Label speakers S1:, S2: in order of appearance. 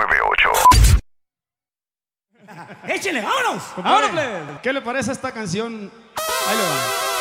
S1: ¡Échenle, vámonos!
S2: Compadre, ¿qué le parece esta canción? Ahí le va.